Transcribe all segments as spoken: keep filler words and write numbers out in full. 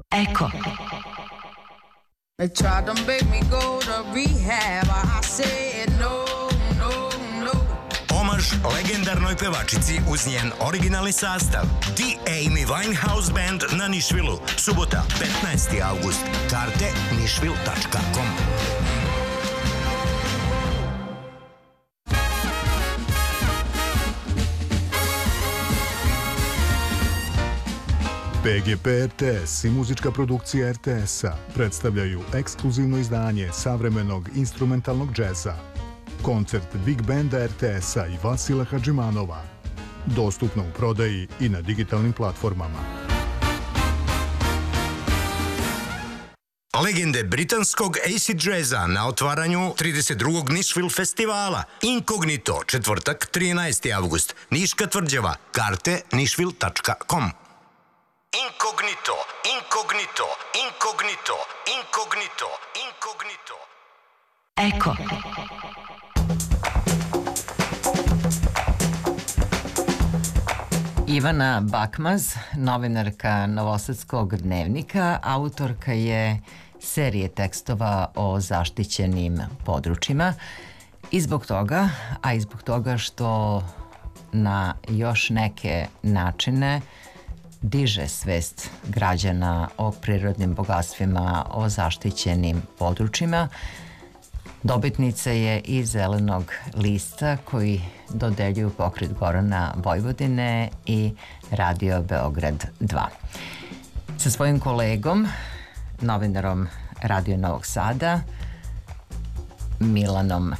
Eko. They tried to make me go to rehab. I said no, no, no. Omaž legendarnoj pevačici uz njen originalni sastav. The Amy Winehouse Band na Nišvilu. Subota, petnaesti avgust. Karte nišvil tačka com. P G P R T S i muzička produkcija R T S-a predstavljaju ekskluzivno izdanje savremenog instrumentalnog džeza. Koncert Big Banda R T S-a i Vasila Hadžimanova. Dostupno u prodaji i na digitalnim platformama. Legende britanskog acid jazza na otvaranju trideset drugog Nišvil festivala. Inkognito, četvrtak, trinaesti avgust. Niška tvrđava. Karte nišvil tačka com. Inkognito, inkognito, inkognito, inkognito, inkognito. Eko. Ivana Bakmaz, novinarka Novosadskog dnevnika, autorka je serije tekstova o zaštićenim područjima i zbog toga, a i zbog toga što na još neke načine diže svest građana o prirodnim bogatstvima, o zaštićenim područjima. Dobitnica je i Zelenog lista koji dodeljuju Pokret Gorana Vojvodine i Radio Beograd dva. Sa svojim kolegom, novinarom Radio Novog Sada, Milanom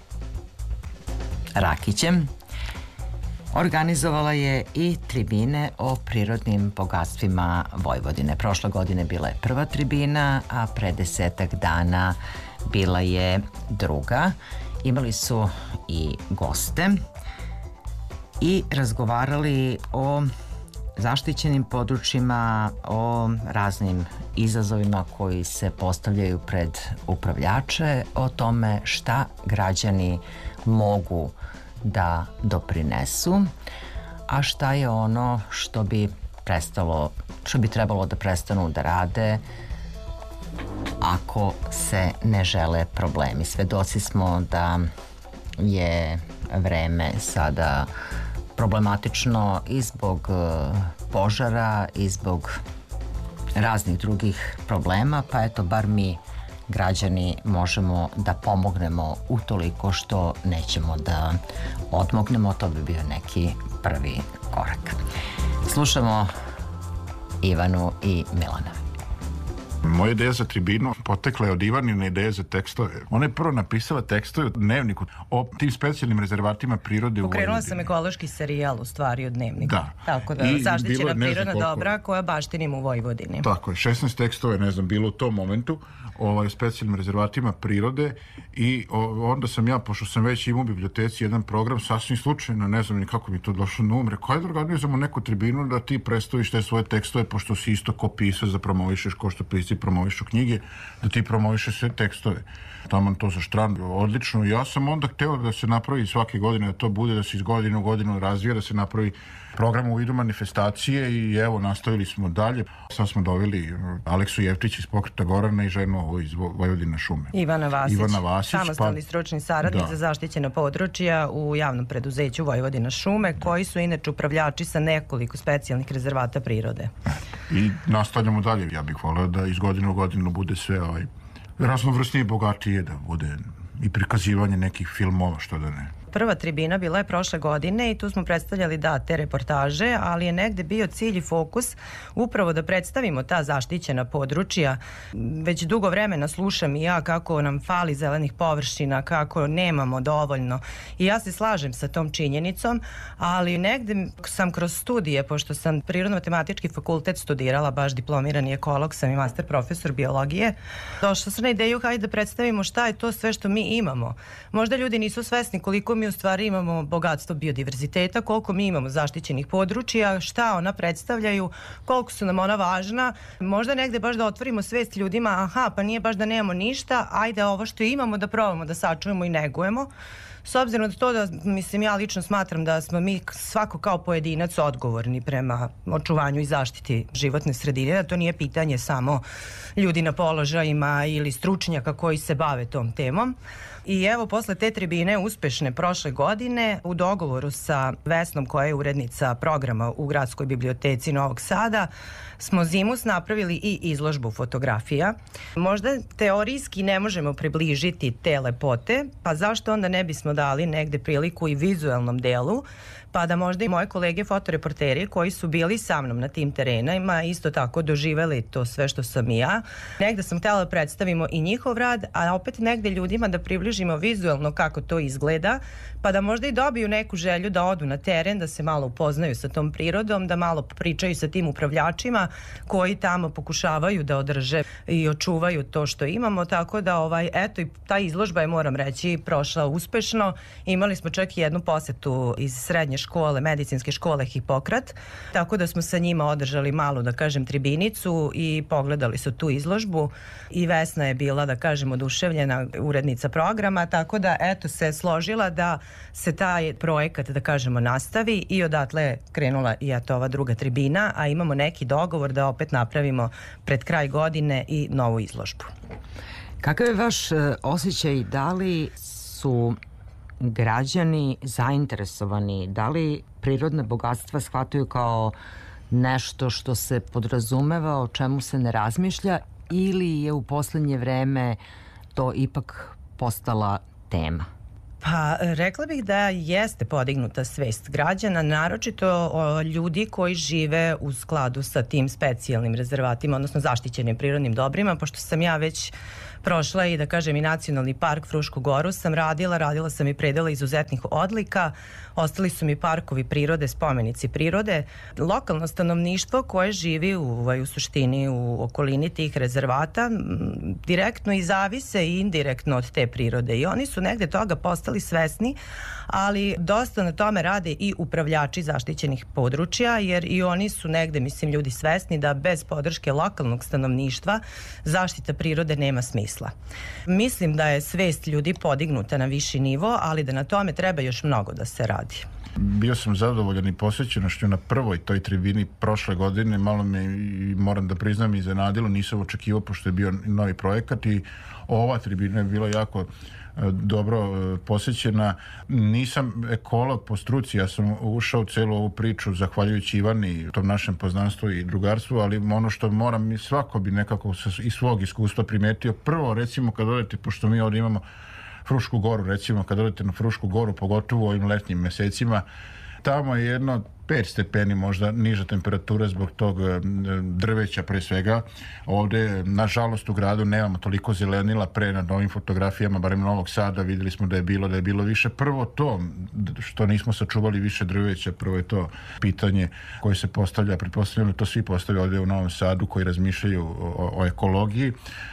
Rakićem, organizovala je i tribine o prirodnim bogatstvima Vojvodine. Prošle godine bila je prva tribina, a pre desetak dana bila je druga. Imali su i goste i razgovarali o zaštićenim područjima, o raznim izazovima koji se postavljaju pred upravljače, o tome šta građani mogu da doprinesu, a šta je ono što bi prestalo, što bi trebalo da prestanu da rade ako se ne žele problemi. Svedoci smo da je vreme sada problematično i zbog požara i zbog raznih drugih problema, pa eto, bar mi građani možemo da pomognemo utoliko što nećemo da odmognemo. To bi bio neki prvi korak. Slušamo Ivanu i Milana. Moja ideja za tribinu potekla je od Ivanine ideje za tekstove. Ona je prvo napisala tekstove u dnevniku o tim specijalnim rezervatima prirode u Vojvodini. Pokrenula sam ekološki serijal u stvari od dnevnika. Da. Tako da, I zaštićena bilo, prirodna dobra koja baštinim u Vojvodini. Tako je, šesnaest tekstova je, ne znam, bilo u tom momentu o ovaj, specijalnim rezervatima prirode i o, onda sam ja, pošto sam već imao u biblioteci jedan program, sasvim slučajno, ne znam ni kako mi to došlo na um, rekao, ajde organizujemo neku tribinu da ti predstaviš te svoje tekstove, pošto si isto ko pisac da promovišeš, ko što pisci promovišu knjige, da ti promovišeš sve tekstove. Taman to za štran, odlično. Ja sam onda hteo da se napravi svake godine, da to bude, da se iz godine u godinu razvija, da se napravi program u vidu manifestacije i evo, nastavili smo dalje. Sad smo doveli Aleksu Jevtić iz Pokreta Gorana i ženu ovo iz Vojvodine šume. Ivana Vasić, Ivana Vasić samostalni pa, stručni saradnik da. za zaštićena područja u javnom preduzeću Vojvodina šume, koji su inače upravljači sa nekoliko specijalnih rezervata prirode. I nastavljamo dalje. Ja bih voleo da iz godine u godinu bude sve ovaj, raznovrsnije i bogatije, da bude i prikazivanje nekih filmova, što da ne. Prva tribina bila je prošle godine i tu smo predstavljali da te reportaže, ali je negde bio cilj i fokus upravo da predstavimo ta zaštićena područja. Već dugo vremena slušam i ja kako nam fali zelenih površina, kako nemamo dovoljno i ja se slažem sa tom činjenicom, ali negde sam kroz studije, pošto sam prirodno-matematički fakultet studirala, baš diplomirani ekolog sam i master profesor biologije, došla sam na ideju hajde da predstavimo šta je to sve što mi imamo. Možda ljudi nisu svesni koliko mi u stvari imamo bogatstvo biodiverziteta, koliko mi imamo zaštićenih područja, šta ona predstavljaju, koliko su nam ona važna. Možda negde baš da otvorimo svest ljudima, aha, pa nije baš da nemamo ništa, ajde ovo što imamo da probamo da sačuvamo i negujemo. s obzirom da to da, mislim, ja lično smatram da smo mi svako kao pojedinac odgovorni prema očuvanju i zaštiti životne sredine, da to nije pitanje samo ljudi na položajima ili stručnjaka koji se bave tom temom. I evo, posle te tribine uspešne prošle godine, u dogovoru sa Vesnom, koja je urednica programa u Gradskoj biblioteci Novog Sada, smo zimus napravili i izložbu fotografija. Možda teorijski ne možemo približiti te lepote, pa zašto onda ne bismo dali negde priliku i vizuelnom delu, pa da možda i moje kolege fotoreporteri koji su bili sa mnom na tim terenima isto tako doživeli to sve što sam i ja. Negde sam htjela da predstavimo i njihov rad, a opet negde ljudima da približimo vizuelno kako to izgleda, pa da možda i dobiju neku želju da odu na teren, da se malo upoznaju sa tom prirodom, da malo pričaju sa tim upravljačima koji tamo pokušavaju da održe i očuvaju to što imamo, tako da ovaj, eto, i ta izložba je, moram reći, prošla uspešno. Imali smo čak i jednu posetu iz srednje škole, medicinske škole Hipokrat, tako da smo sa njima održali malu, da kažem, tribinicu i pogledali su tu izložbu i Vesna je bila, da kažem, oduševljena, urednica programa, tako da eto se složila da se taj projekat, da kažemo, nastavi i odatle je krenula i eto ova druga tribina, a imamo neki dogovor da opet napravimo pred kraj godine i novu izložbu. Kakav je vaš osjećaj, da li su građani zainteresovani, da li prirodne bogatstva shvataju kao nešto što se podrazumeva, o čemu se ne razmišlja, ili je u poslednje vreme to ipak postala tema? Pa, rekla bih da jeste podignuta svest građana, naročito o ljudi koji žive u skladu sa tim specijalnim rezervatima, odnosno zaštićenim prirodnim dobrima, pošto sam ja već prošla i, da kažem, i Nacionalni park Frušku Goru sam radila, radila sam i predela izuzetnih odlika, ostali su mi parkovi prirode, spomenici prirode. Lokalno stanovništvo koje živi u, u suštini u okolini tih rezervata direktno i zavise i indirektno od te prirode i oni su negde toga postali svesni, ali dosta na tome rade i upravljači zaštićenih područja, jer i oni su negde, mislim, ljudi svesni da bez podrške lokalnog stanovništva zaštita prirode nema smisla. Mislim da je svest ljudi podignuta na viši nivo, ali da na tome treba još mnogo da se radi. Bio sam zadovoljan i posvećenošću na prvoj toj tribini prošle godine, malo me, moram da priznam, iznenadilo, nisam očekivao pošto je bio novi projekat i ova tribina je bila jako dobro posjećena. Nisam ekolog po struci, ja sam ušao u celu ovu priču zahvaljujući Ivani, tom našem poznanstvu i drugarstvu, ali ono što moram, svako bi nekako iz svog iskustva primetio. Prvo, recimo, kad odete, pošto mi ovdje imamo Frušku Goru, recimo, kad odete na Frušku Goru, pogotovo u ovim letnjim mesecima, tamo je jedno pet stepeni možda niža temperatura zbog tog drveća pre svega. Ovde, nažalost, u gradu nemamo toliko zelenila. Pre na novim fotografijama, barem Novog Sada, videli smo da je bilo da je bilo više. Prvo to, što nismo sačuvali više drveća, prvo je to pitanje koje se postavlja, pretpostavljamo to svi postavljaju ovde u Novom Sadu koji razmišljaju o, o ekologiji.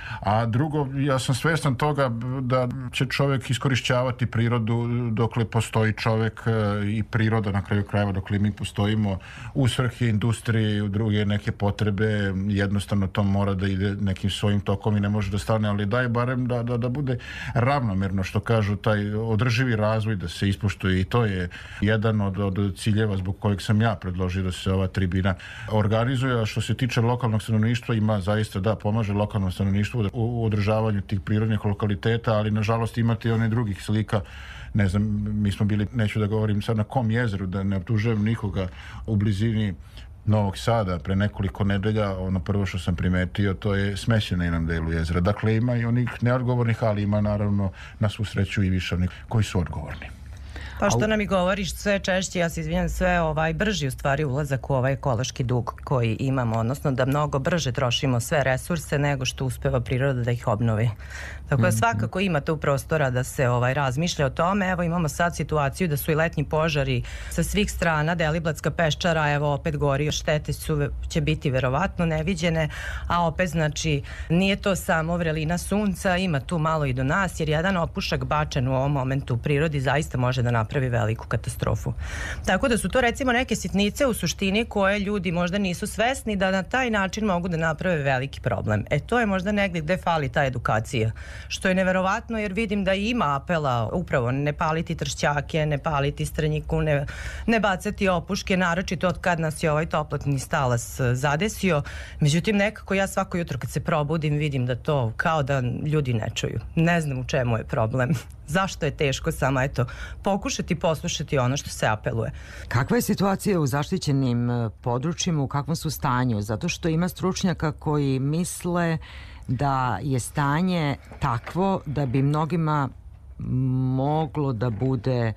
A drugo, ja sam svestan toga da će čovjek iskorišćavati prirodu dokle postoji čovjek i priroda, na kraju krajeva dokle mi postojimo, u svrhe industrije i u druge neke potrebe. Jednostavno to mora da ide nekim svojim tokom i ne može da stane, ali daj barem da, da, da bude ravnomerno, što kažu, taj održivi razvoj da se ispoštuje i to je jedan od, od ciljeva zbog kojeg sam ja predložio da se ova tribina organizuje. A što se tiče lokalnog stanovništva, ima zaista da pomaže lokalnom stanovništvu u održavanju tih prirodnih lokaliteta, ali nažalost imate i one drugih slika. Ne znam, mi smo bili, neću da govorim sad na kom jezeru, da ne optužujem nikoga, u blizini Novog Sada pre nekoliko nedelja. Ono prvo što sam primetio, to je smeće na jednom delu jezera. Dakle, ima i onih neodgovornih, ali ima naravno na svu sreću i više onih koji su odgovorni. Pa što nam i govoriš sve češće, ja se izvinjam, sve ovaj brži u stvari ulazak u ovaj ekološki dug koji imamo, odnosno da mnogo brže trošimo sve resurse nego što uspeva priroda da ih obnovi. Tako da svakako ima tu prostora da se ovaj razmišlja o tome. Evo imamo sad situaciju da su i letnji požari sa svih strana, Deliblatska peščara, evo opet gori, štete su, će biti verovatno neviđene, a opet znači nije to samo vrelina sunca, ima tu malo i do nas, jer jedan opušak bačen u ovom momentu u prirodi zaista može da napravi napravi veliku katastrofu. Tako da su to recimo neke sitnice u suštini koje ljudi možda nisu svesni da na taj način mogu da naprave veliki problem. E to je možda negdje gde fali ta edukacija, što je neverovatno jer vidim da ima apela upravo ne paliti tršćake, ne paliti stranjiku, ne, ne bacati opuške, naročito od kad nas je ovaj toplotni talas zadesio. Međutim, nekako ja svako jutro kad se probudim vidim da to kao da ljudi ne čuju. Ne znam u čemu je problem. Zašto je teško samo eto pokušati poslušati ono što se apeluje. Kakva je situacija u zaštićenim područjima, u kakvom su stanju? Zato što ima stručnjaka koji misle da je stanje takvo da bi mnogima moglo da bude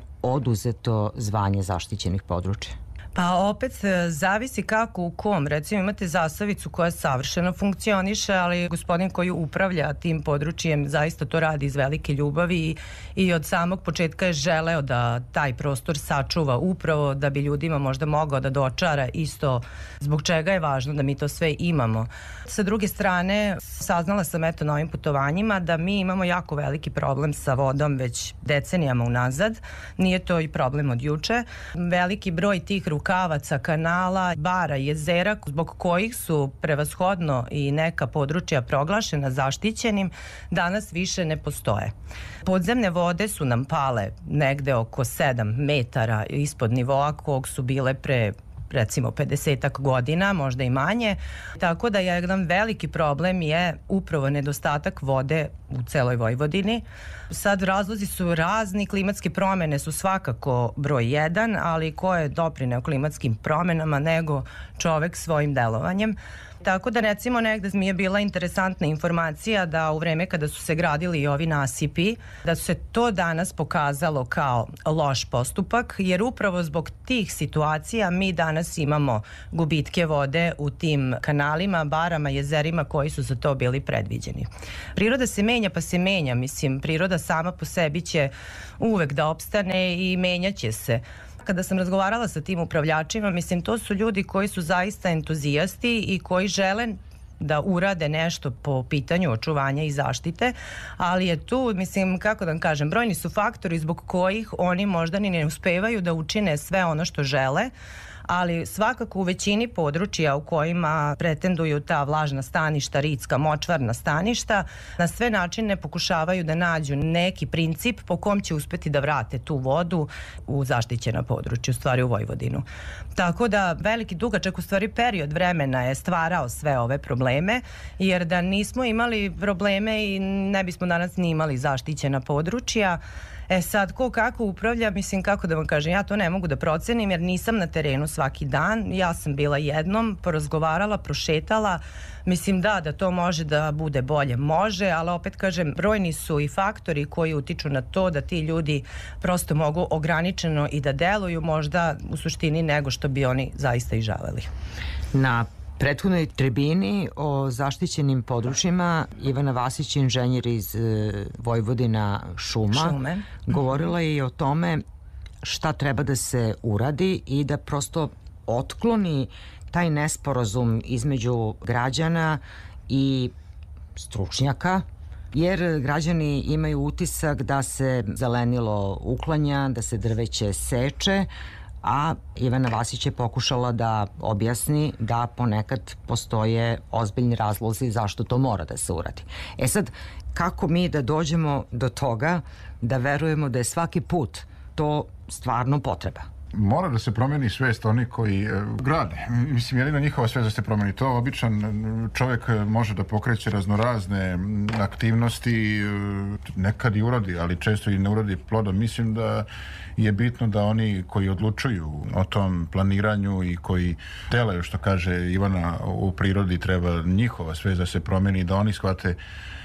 oduzeto zvanje zaštićenih područja. Pa opet zavisi kako u kom. Recimo imate Zasavicu koja savršeno funkcioniše, ali gospodin koji upravlja tim područjem zaista to radi iz velike ljubavi i, i od samog početka je želeo da taj prostor sačuva upravo da bi ljudima možda mogao da dočara isto zbog čega je važno da mi to sve imamo. Sa druge strane, saznala sam eto na ovim putovanjima da mi imamo jako veliki problem sa vodom već decenijama unazad. Nije to i problem od juče. Veliki broj tih rukavaca, kanala, bara, jezera zbog kojih su prevashodno i neka područja proglašena zaštićenim danas više ne postoje. Podzemne vode su nam pale negde oko sedam metara ispod nivoa kog su bile pre recimo pedesetak godina, možda i manje. Tako da jedan veliki problem je upravo nedostatak vode u celoj Vojvodini. Sad razlozi su razni, klimatske promene su svakako broj jedan, ali ko je doprineo klimatskim promenama nego čovek svojim delovanjem. Tako da recimo negde mi je bila interesantna informacija da u vreme kada su se gradili ovi nasipi, da su se to danas pokazalo kao loš postupak, jer upravo zbog tih situacija mi danas imamo gubitke vode u tim kanalima, barama, jezerima koji su za to bili predviđeni. Priroda se menja pa se menja, mislim, priroda sama po sebi će uvek da opstane i menjaće se. Kada sam razgovarala sa tim upravljačima, mislim, to su ljudi koji su zaista entuzijasti i koji žele da urade nešto po pitanju očuvanja i zaštite, ali je tu, mislim, kako da vam kažem, brojni su faktori zbog kojih oni možda ni ne uspevaju da učine sve ono što žele, ali svakako u većini područja u kojima pretenduju ta vlažna staništa, ritska, močvarna staništa, na sve načine pokušavaju da nađu neki princip po kom će uspeti da vrate tu vodu u zaštićena područja, u stvari u Vojvodinu. Tako da veliki dugačak u stvari period vremena je stvarao sve ove probleme, jer da nismo imali probleme i ne bismo danas ni imali zaštićena područja. E sad, ko kako upravlja, mislim, kako da vam kažem, ja to ne mogu da procenim jer nisam na terenu svaki dan. Ja sam bila jednom, porazgovarala, prošetala. Mislim da, da to može da bude bolje, može, ali opet kažem, brojni su i faktori koji utiču na to da ti ljudi prosto mogu ograničeno i da deluju možda u suštini nego što bi oni zaista i želeli. Na prethodnoj tribini o zaštićenim područjima Ivana Vasić, inženjer iz Vojvodina šuma, Šume. govorila je i o tome šta treba da se uradi i da prosto otkloni taj nesporazum između građana i stručnjaka, jer građani imaju utisak da se zelenilo uklanja, da se drveće seče, a Ivana Vasić je pokušala da objasni da ponekad postoje ozbiljni razlozi zašto to mora da se uradi. E sad, kako mi da dođemo do toga da verujemo da je svaki put to stvarno potreba? Mora da se promeni svest oni koji e, grade. Mislim, jedino njihova svest da se promeni. To običan čovjek može da pokreće raznorazne aktivnosti, e, nekad i urodi, ali često i ne urodi plodom. Mislim da je bitno da oni koji odlučuju o tom planiranju i koji delaju, što kaže Ivana, u prirodi, treba njihova svest da se promeni, da oni shvate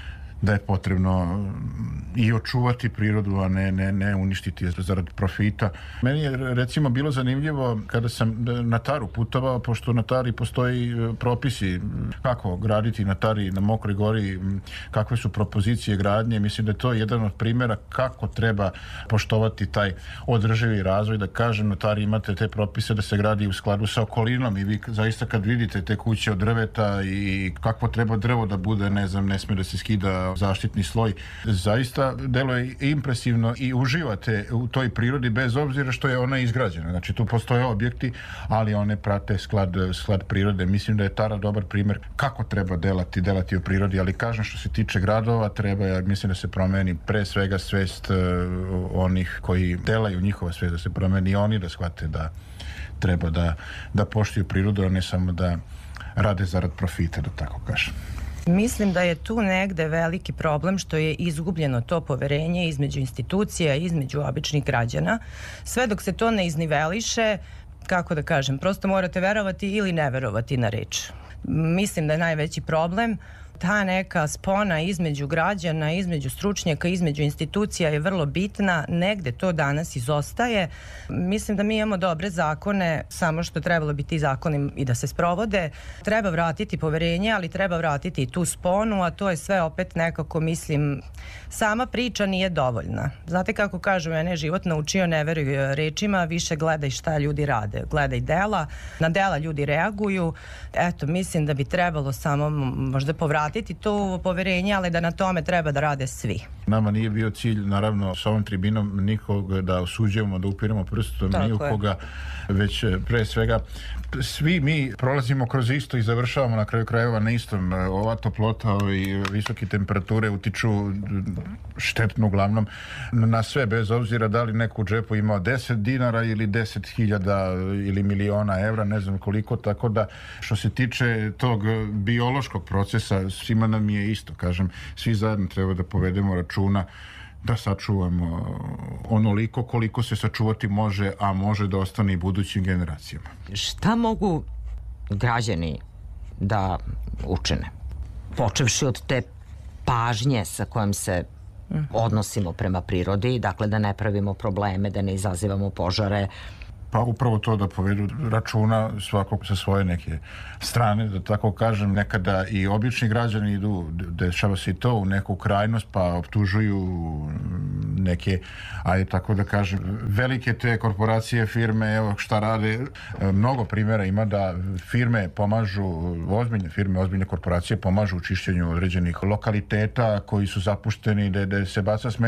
da je potrebno i očuvati prirodu, a ne, ne, ne uništiti zarad profita. Meni je recimo bilo zanimljivo kada sam na Taru putovao, pošto na Tari postoji propisi kako graditi na Tari, na Mokroj gori, kakve su propozicije gradnje. Mislim da je to jedan od primjera kako treba poštovati taj održivi razvoj. Da kažem, na Tari imate te propise da se gradi u skladu sa okolinom i vi zaista kad vidite te kuće od drveta i kakvo treba drvo da bude, ne znam, ne smije da se skida za zaštitni sloj. Zaista deluje impresivno i uživate u toj prirodi bez obzira što je ona izgrađena. Znači tu postoje objekti, ali one prate sklad, sklad prirode. Mislim da je Tara dobar primjer kako treba delati, delati u prirodi, ali kažem što se tiče gradova, treba, ja mislim da se promeni pre svega svest uh, onih koji delaju njihova svest, da se promeni i oni da shvate da treba da, da poštuju prirodu, a ne samo da rade zarad profita, da tako kažem. Mislim da je tu negde veliki problem što je izgubljeno to poverenje između institucija, između običnih građana. Sve dok se to ne izniveliše, kako da kažem, prosto morate verovati ili ne verovati na reč. Mislim da je najveći problem ta neka spona između građana, između stručnjaka, između institucija je vrlo bitna, negde to danas izostaje. Mislim da mi imamo dobre zakone, samo što trebalo bi ti zakoni i da se sprovode. Treba vratiti poverenje, ali treba vratiti i tu sponu, a to je sve opet nekako, mislim, sama priča nije dovoljna. Znate kako kažu, mene je život naučio, ne veruj rečima, više gledaj šta ljudi rade, gledaj dela, na dela ljudi reaguju. Eto, mislim da bi trebalo samo možda povratiti to poverenje, ali da na tome treba da rade svi. Nama nije bio cilj, naravno, s ovom tribinom nikog da osuđujemo, da upiramo prstom, ni u koga, već pre svega svi mi prolazimo kroz isto i završavamo na kraju krajeva na istom. Ova toplota i visoke temperature utiču štetno uglavnom na sve, bez obzira da li neko u džepu imao deset dinara ili deset hiljada ili miliona evra, ne znam koliko, tako da što se tiče tog biološkog procesa, svima nam je isto, kažem, svi zajedno treba da povedemo računa da sačuvamo onoliko koliko se sačuvati može, a može da ostane i budućim generacijama. Šta mogu građani da učine? Počevši od te pažnje sa kojom se odnosimo prema prirodi, dakle da ne pravimo probleme, da ne izazivamo požare. Pa upravo to da povedu računa svakog sa svoje neke strane, da tako kažem, nekada i obični građani idu, dešava se i to u neku krajnost, pa optužuju neke, ajde tako da kažem, velike te korporacije, firme, evo šta rade, mnogo primjera ima da firme pomažu, ozbiljne firme, ozbiljne korporacije pomažu u čišćenju određenih lokaliteta koji su zapušteni, da, da se baca smeće